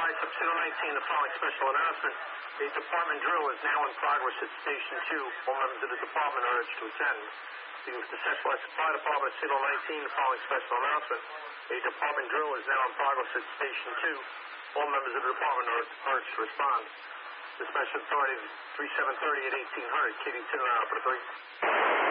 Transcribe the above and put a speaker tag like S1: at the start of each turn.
S1: Lights up Signal 19, the following special announcement. A department drill is now in progress at Station 2. All members of the department are urged to attend. Speaking with the Central Light Supply Department, Signal 19, the following special announcement. A department drill is now in progress at Station 2. All members of the department are urged to respond. Dispatch authority 3730 at 1800, KD 2 operator 3.